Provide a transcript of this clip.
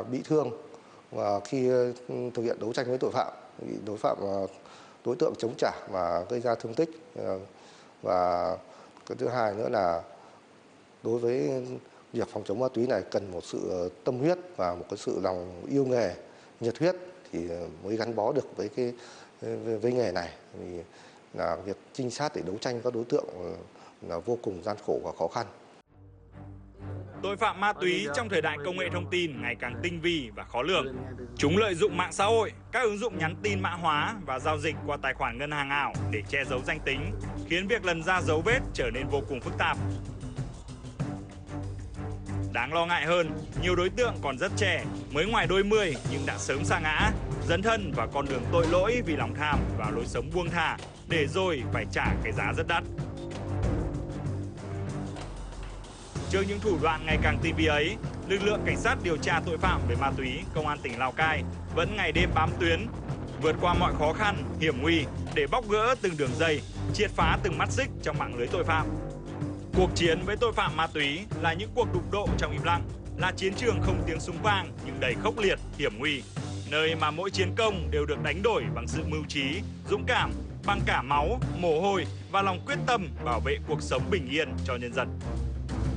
bị thương và khi thực hiện đấu tranh với tội phạm, bị đối tượng chống trả và gây ra thương tích. Và cái thứ hai nữa là đối với việc phòng chống ma túy này cần một sự tâm huyết và một cái sự lòng yêu nghề, nhiệt huyết thì mới gắn bó được với nghề này. Vì là việc trinh sát để đấu tranh các đối tượng là vô cùng gian khổ và khó khăn. Tội phạm ma túy trong thời đại công nghệ thông tin ngày càng tinh vi và khó lường. Chúng lợi dụng mạng xã hội, các ứng dụng nhắn tin mã hóa và giao dịch qua tài khoản ngân hàng ảo để che giấu danh tính, khiến việc lần ra dấu vết trở nên vô cùng phức tạp. Đáng lo ngại hơn, nhiều đối tượng còn rất trẻ, mới ngoài đôi mươi nhưng đã sớm sa ngã, dấn thân vào con đường tội lỗi vì lòng tham và lối sống buông thả, để rồi phải trả cái giá rất đắt. Trước những thủ đoạn ngày càng tinh vi ấy, lực lượng cảnh sát điều tra tội phạm về ma túy Công an tỉnh Lào Cai vẫn ngày đêm bám tuyến, vượt qua mọi khó khăn, hiểm nguy để bóc gỡ từng đường dây, triệt phá từng mắt xích trong mạng lưới tội phạm. Cuộc chiến với tội phạm ma túy là những cuộc đụng độ trong im lặng, là chiến trường không tiếng súng vang nhưng đầy khốc liệt, hiểm nguy, nơi mà mỗi chiến công đều được đánh đổi bằng sự mưu trí, dũng cảm, bằng cả máu, mồ hôi và lòng quyết tâm bảo vệ cuộc sống bình yên cho nhân dân.